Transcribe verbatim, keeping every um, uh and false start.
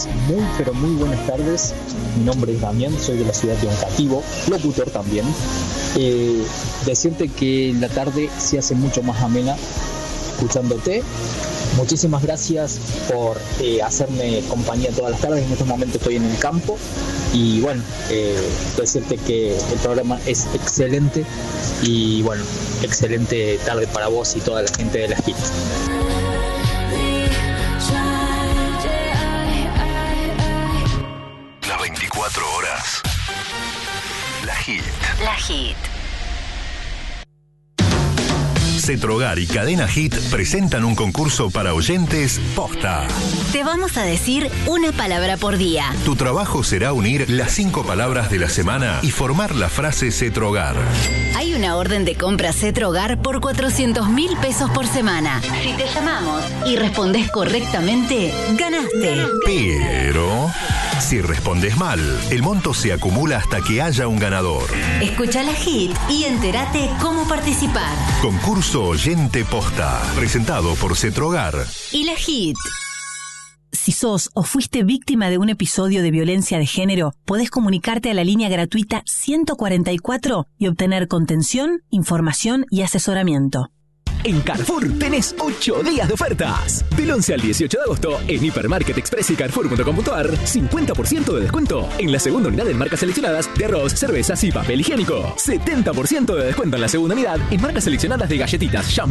Muy, pero muy buenas tardes. Mi nombre es Damián, soy de la ciudad de Oncativo, locutor también. Eh, decirte que la tarde se hace mucho más amena escuchándote. Muchísimas gracias por eh, hacerme compañía todas las tardes. En estos momentos estoy en el campo y bueno, eh, decirte que el programa es excelente y bueno, excelente tarde para vos y toda la gente de la Hit. Las veinticuatro horas. La Hit. La Hit. Cetrogar y Cadena Hit presentan un concurso para oyentes posta. Te vamos a decir una palabra por día. Tu trabajo será unir las cinco palabras de la semana y formar la frase Cetrogar. Hay una orden de compra Cetrogar por cuatrocientos mil pesos por semana. Si te llamamos y respondes correctamente, ganaste. Pero si respondes mal, el monto se acumula hasta que haya un ganador. Escucha la Hit y entérate cómo participar. Concurso Oyente Posta, presentado por Cetrogar y la Hit. Si sos o fuiste víctima de un episodio de violencia de género, podés comunicarte a la línea gratuita ciento cuarenta y cuatro y obtener contención, información y asesoramiento. En Carrefour tenés ocho días de ofertas. Del once al dieciocho de agosto, en Hipermarket Express y Carrefour punto com punto a r, cincuenta por ciento de descuento en la segunda unidad en marcas seleccionadas de arroz, cervezas y papel higiénico. setenta por ciento de descuento en la segunda unidad en marcas seleccionadas de galletitas, shampoo